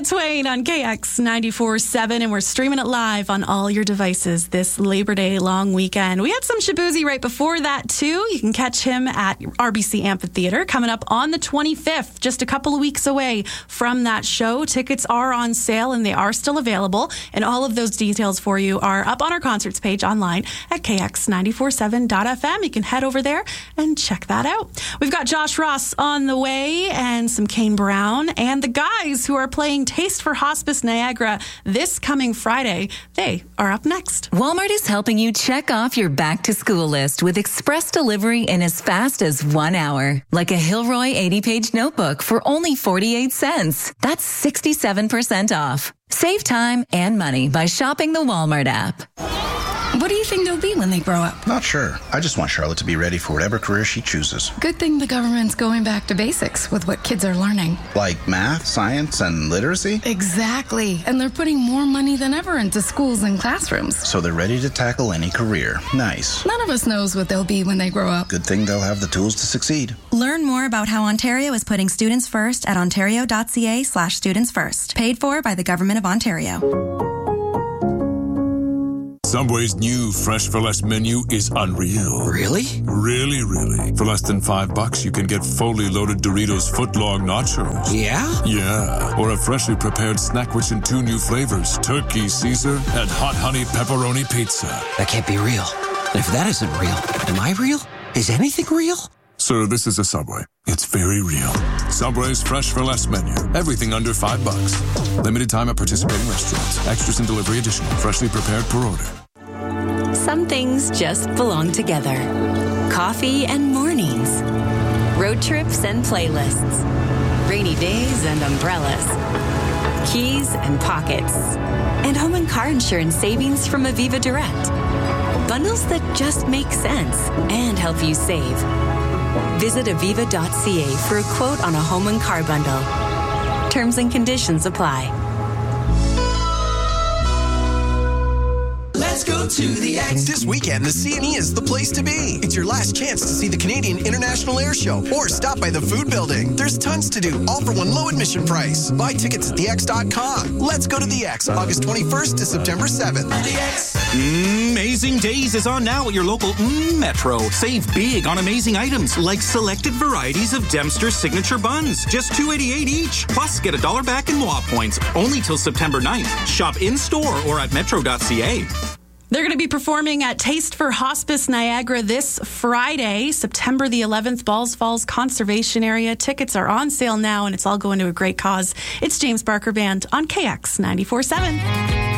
Shania Twain on KX 94.7, and we're streaming it live on all your devices this Labor Day long weekend. We had some Shaboozey right before that, too. You can catch him at RBC Amphitheater coming up on the 25th, just a couple of weeks away from that show. Tickets are on sale, and they are still available, and all of those details for you are up on our concerts page online at kx947.fm. You can head over there and check that out. We've got Josh Ross on the way and some Kane Brown, and the guys who are playing Taste for Hospice Niagara this coming Friday. They are up next. Walmart is helping you check off your back-to-school list with express delivery in as fast as 1 hour. Like a Hilroy 80-page notebook for only 48 cents. That's 67% off. Save time and money by shopping the Walmart app. What do you think they'll be when they grow up? Not sure. I just want Charlotte to be ready for whatever career she chooses. Good thing the government's going back to basics with what kids are learning. Like math, science, and literacy? Exactly. And they're putting more money than ever into schools and classrooms. So they're ready to tackle any career. Nice. None of us knows what they'll be when they grow up. Good thing they'll have the tools to succeed. Learn more about how Ontario is putting students first at ontario.ca/students first. Paid for by the Government of Ontario. Subway's new Fresh for Less menu is unreal. Really? Really, really. For less than $5, you can get fully loaded Doritos footlong nachos. Yeah? Yeah. Or a freshly prepared snack rich in 2 new flavors, Turkey Caesar and Hot Honey Pepperoni Pizza. That can't be real. And if that isn't real, am I real? Is anything real? Sir, this is a Subway. It's very real. Subway's Fresh for Less menu. Everything under $5. Limited time at participating restaurants. Extras and delivery additional. Freshly prepared per order. Some things just belong together. Coffee and mornings. Road trips and playlists. Rainy days and umbrellas. Keys and pockets. And home and car insurance savings from Aviva Direct. Bundles that just make sense and help you save. Visit aviva.ca for a quote on a home and car bundle. Terms and conditions apply. Let's go to the X. This weekend, the CNE is the place to be. It's your last chance to see the Canadian International Air Show or stop by the Food Building. There's tons to do, all for one low admission price. Buy tickets at thex.com. Let's go to the X, August 21st to September 7th. The X. Amazing Days is on now at your local Metro. Save big on amazing items like selected varieties of Dempster signature buns. Just $2.88 each. Plus, get $1 back in MOA points only till September 9th. Shop in-store or at metro.ca. They're going to be performing at Taste for Hospice Niagara this Friday, September the 11th, Balls Falls Conservation Area. Tickets are on sale now, and it's all going to a great cause. It's James Barker Band on KX 94.7.